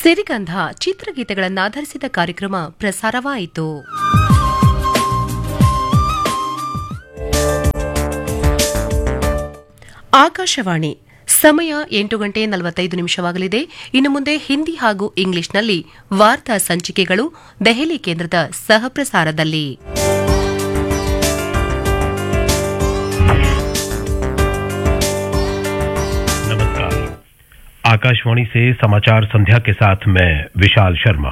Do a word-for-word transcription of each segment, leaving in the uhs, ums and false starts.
ಸಿರಿಗಂಧ ಚಿತ್ರಗೀತೆಗಳನ್ನಾಧರಿಸಿದ ಕಾರ್ಯಕ್ರಮ ಪ್ರಸಾರವಾಯಿತು. ಆಕಾಶವಾಣಿ ಸಮಯ ಎಂಟು ಗಂಟೆ ನಲವತ್ತೈದು ನಿಮಿಷವಾಗಲಿದೆ. ಇನ್ನು ಮುಂದೆ ಹಿಂದಿ ಹಾಗೂ ಇಂಗ್ಲಿಷ್ನಲ್ಲಿ ವಾರ್ತಾ ಸಂಚಿಕೆಗಳು ದೆಹಲಿ ಕೇಂದ್ರದ ಸಹಪ್ರಸಾರದಲ್ಲಿ. नमस्कार, आकाशवाणी से समाचार संध्या के साथ मैं विशाल शर्मा।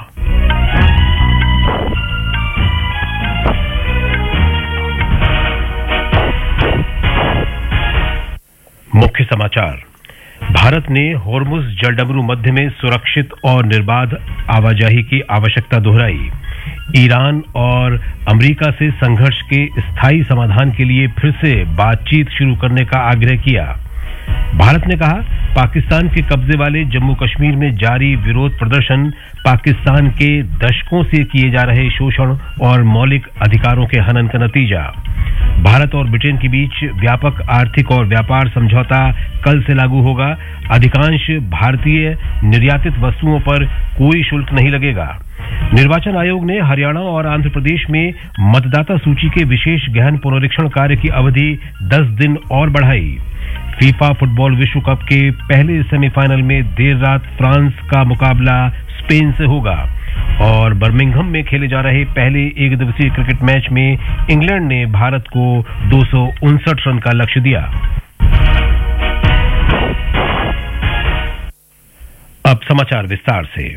मुख्य समाचार। भारत ने होर्मुज जलडमरू मध्य में सुरक्षित और निर्बाध आवाजाही की आवश्यकता दोहराई। ईरान और अमेरिका से संघर्ष के स्थायी समाधान के लिए फिर से बातचीत शुरू करने का आग्रह किया। भारत ने कहा, पाकिस्तान के कब्जे वाले जम्मू कश्मीर में जारी विरोध प्रदर्शन पाकिस्तान के दशकों से किए जा रहे शोषण और मौलिक अधिकारों के हनन का नतीजा। भारत और ब्रिटेन के बीच व्यापक आर्थिक और व्यापार समझौता कल से लागू होगा। अधिकांश भारतीय निर्यातित वस्तुओं पर कोई शुल्क नहीं लगेगा। निर्वाचन आयोग ने हरियाणा और आंध्र प्रदेश में मतदाता सूची के विशेष गहन पुनरीक्षण कार्य की अवधि दस दिन और बढ़ाई। फीफा फुटबॉल विश्व कप के पहले सेमीफाइनल में देर रात फ्रांस का मुकाबला स्पेन से होगा। और बर्मिंघम में खेले जा रहे पहले एक दिवसीय क्रिकेट मैच में इंग्लैंड ने भारत को दो सौ उनसठ रन का लक्ष्य दिया। अब समाचार विस्तार से।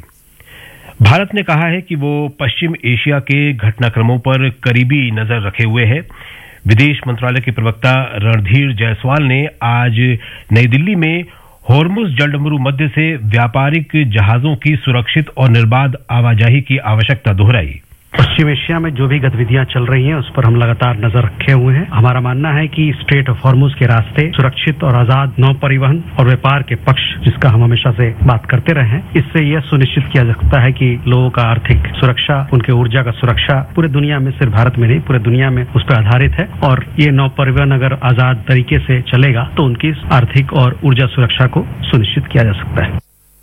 भारत ने कहा है कि वो पश्चिम एशिया के घटनाक्रमों पर करीबी नजर रखे हुए है। विदेश मंत्रालय के प्रवक्ता रणधीर जायसवाल ने आज नई दिल्ली में होर्मुज जलडमरू मध्य से व्यापारिक जहाजों की सुरक्षित और निर्बाध आवाजाही की आवश्यकता दोहराई। पश्चिम एशिया में जो भी गतिविधियां चल रही हैं उस पर हम लगातार नजर रखे हुए हैं। हमारा मानना है कि स्ट्रेट ऑफ हॉर्मुज के रास्ते सुरक्षित और आजाद नौ परिवहन और व्यापार के पक्ष, जिसका हम हमेशा से बात करते रहे हैं, इससे यह सुनिश्चित किया जा सकता है कि लोगों का आर्थिक सुरक्षा, उनके ऊर्जा का सुरक्षा पूरे दुनिया में, सिर्फ भारत में नहीं पूरे दुनिया में उस पर आधारित है। और ये नौ परिवहन अगर आजाद तरीके से चलेगा तो उनकी आर्थिक और ऊर्जा सुरक्षा को सुनिश्चित किया जा सकता है।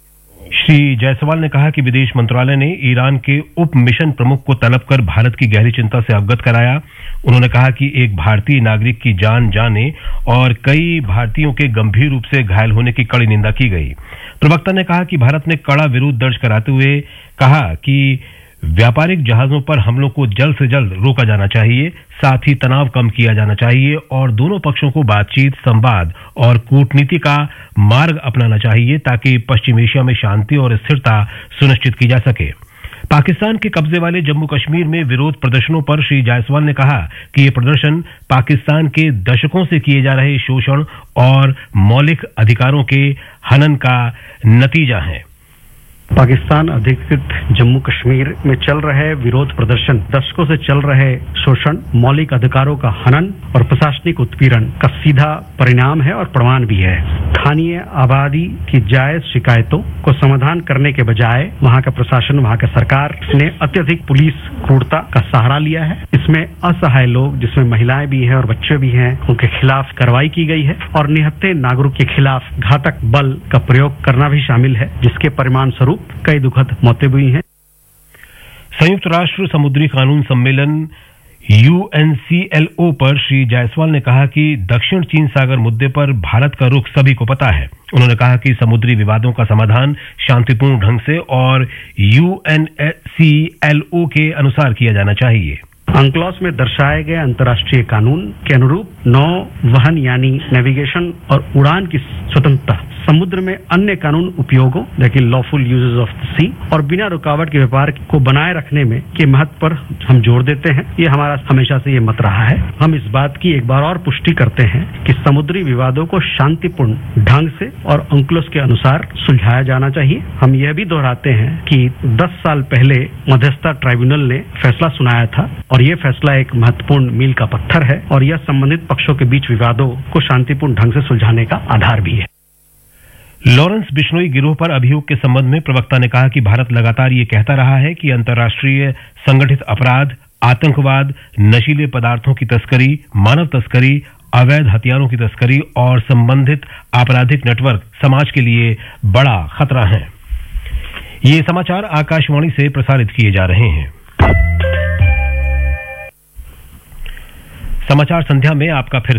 श्री जायसवाल ने कहा कि विदेश मंत्रालय ने ईरान के उप मिशन प्रमुख को तलब कर भारत की गहरी चिंता से अवगत कराया। उन्होंने कहा कि एक भारतीय नागरिक की जान जाने और कई भारतीयों के गंभीर रूप से घायल होने की कड़ी निंदा की गई। प्रवक्ता ने कहा कि भारत ने कड़ा विरोध दर्ज कराते हुए कहा कि व्यापारिक जहाजों पर हमलों को जल्द से जल्द रोका जाना चाहिए, साथ ही तनाव कम किया जाना चाहिए और दोनों पक्षों को बातचीत, संवाद और कूटनीति का मार्ग अपनाना चाहिए ताकि पश्चिम एशिया में शांति और स्थिरता सुनिश्चित की जा सके। पाकिस्तान के कब्जे वाले जम्मू कश्मीर में विरोध प्रदर्शनों पर श्री जायसवाल ने कहा कि ये प्रदर्शन पाकिस्तान के दशकों से किए जा रहे शोषण और मौलिक अधिकारों के हनन का नतीजा है। पाकिस्तान अधिकृत जम्मू कश्मीर में चल रहे विरोध प्रदर्शन दशकों से चल रहे शोषण, मौलिक अधिकारों का हनन और प्रशासनिक उत्पीड़न का सीधा परिणाम है और प्रमाण भी है। स्थानीय आबादी की जायज शिकायतों को समाधान करने के बजाय वहां का प्रशासन, वहां का सरकार ने अत्यधिक पुलिस क्रूरता का सहारा लिया है। इसमें असहाय लोग, जिसमें महिलाएं भी हैं और बच्चे भी हैं, उनके खिलाफ कार्रवाई की गई है और निहत्थे नागरिक के खिलाफ घातक बल का प्रयोग करना भी शामिल है, जिसके परिणाम स्वरूप कई दुखद मौतें हुई हैं। संयुक्त राष्ट्र समुद्री कानून सम्मेलन यूएनसीएलओ पर श्री जायसवाल ने कहा कि दक्षिण चीन सागर मुद्दे पर भारत का रुख सभी को पता है। उन्होंने कहा कि समुद्री विवादों का समाधान शांतिपूर्ण ढंग से और यूएनसीएलओ के अनुसार किया जाना चाहिए। अंक्लॉस में दर्शाए गए अंतर्राष्ट्रीय कानून के अनुरूप नौ वहन यानी नेविगेशन और उड़ान की स्वतंत्रता, समुद्र में अन्य कानून उपयोगों देखिए लॉफुल यूजेस ऑफ द सी और बिना रुकावट के व्यापार को बनाए रखने में के महत्व पर हम जोर देते हैं। ये हमारा हमेशा से ये मत रहा है। हम इस बात की एक बार और पुष्टि करते हैं कि समुद्री विवादों को शांतिपूर्ण ढंग से और अंक्लॉस के अनुसार सुलझाया जाना चाहिए। हम यह भी दोहराते हैं कि दस साल पहले मध्यस्थता ट्राइब्यूनल ने फैसला सुनाया था और यह फैसला एक महत्वपूर्ण मील का पत्थर है और यह संबंधित पक्षों के बीच विवादों को शांतिपूर्ण ढंग से सुलझाने का आधार भी है। लॉरेंस बिश्नोई गिरोह पर अभियोग के संबंध में प्रवक्ता ने कहा कि भारत लगातार ये कहता रहा है कि अंतर्राष्ट्रीय संगठित अपराध, आतंकवाद, नशीले पदार्थों की तस्करी, मानव तस्करी, अवैध हथियारों की तस्करी और संबंधित आपराधिक नेटवर्क समाज के लिए बड़ा खतरा हैं। ये समाचार आकाशवाणी से प्रसारित किए जा रहे हैं। समाचार संध्या में आपका फिर